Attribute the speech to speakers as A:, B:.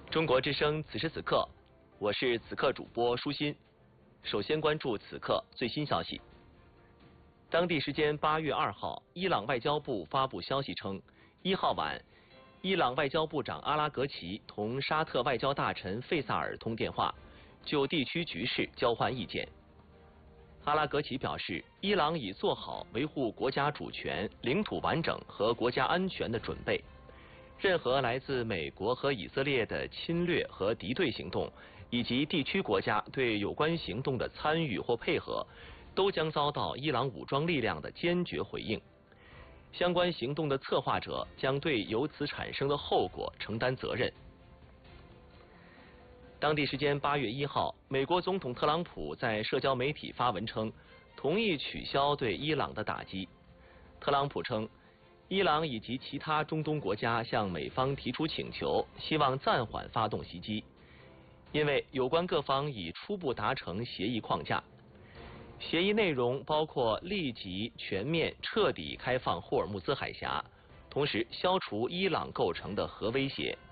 A: 中国之声此时此刻，我是此刻主播舒心。首先关注此刻最新消息。当地时间8月2号，伊朗外交部发布消息称，1号晚，伊朗外交部长阿拉格齐同沙特外交大臣费萨尔通电话，就地区局势交换意见。阿拉格齐表示，伊朗已做好维护国家主权、领土完整和国家安全的准备。任何来自美国和以色列的侵略和敌对行动，以及地区国家对有关行动的参与或配合，都将遭到伊朗武装力量的坚决回应。相关行动的策划者将对由此产生的后果承担责任。当地时间8月1号，美国总统特朗普在社交媒体发文称，同意取消对伊朗的打击。特朗普称，伊朗以及其他中东国家向美方提出请求，希望暂缓发动袭击，因为有关各方已初步达成协议框架。协议内容包括立即、全面、彻底开放霍尔木兹海峡，同时消除伊朗构成的核威胁。